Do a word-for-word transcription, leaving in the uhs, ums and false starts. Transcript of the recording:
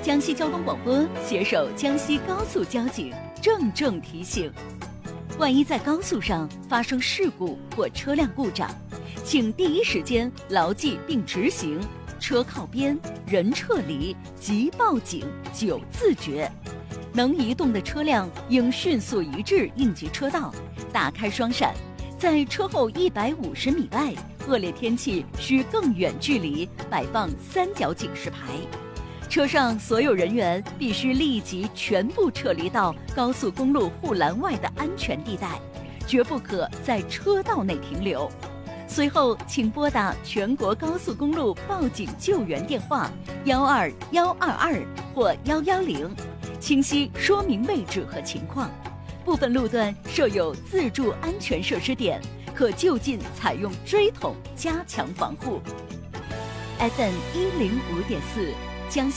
江西交通广播携手江西高速交警郑重提醒：万一在高速上发生事故或车辆故障，请第一时间牢记并执行车靠边、人撤离、即报警九字诀。能移动的车辆应迅速移至应急车道，打开双闪，在车后一百五十米外，恶劣天气需更远距离摆放三角警示牌。车上所有人员必须立即全部撤离到高速公路护栏外的安全地带，绝不可在车道内停留。随后，请拨打全国高速公路报警救援电话幺二幺二二或幺幺零，清晰说明位置和情况。部分路段设有自助安全设施点，可就近采用锥桶加强防护。F M 一零五点四，江西。